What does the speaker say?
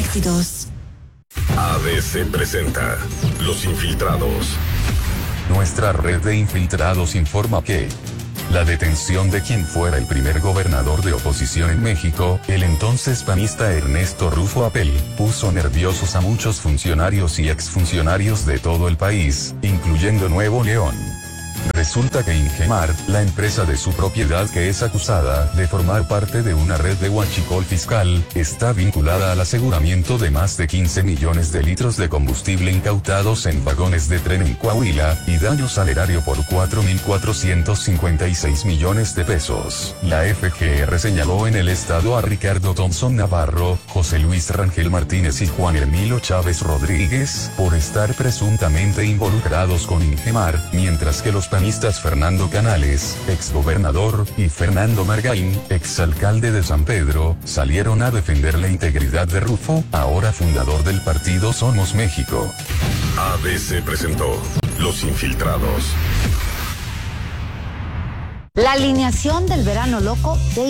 Éxitos. ABC presenta Los Infiltrados. Nuestra red de infiltrados informa que la detención de quien fuera el primer gobernador de oposición en México, el entonces panista Ernesto Rufo Apel, puso nerviosos a muchos funcionarios y exfuncionarios de todo el país, incluyendo Nuevo León. Resulta que Ingemar, la empresa de su propiedad que es acusada de formar parte de una red de huachicol fiscal, está vinculada al aseguramiento de más de 15 millones de litros de combustible incautados en vagones de tren en Coahuila, y daños al erario por 4.456 millones de pesos. La FGR señaló en el estado a Ricardo Thompson Navarro, José Luis Rangel Martínez y Juan Hermilo Chávez Rodríguez, por estar presuntamente involucrados con Ingemar, mientras que los panistas Fernando Canales, exgobernador, y Fernando Margaín, exalcalde de San Pedro, salieron a defender la integridad de Rufo, ahora fundador del partido Somos México. ABC presentó Los Infiltrados. La alineación del verano loco de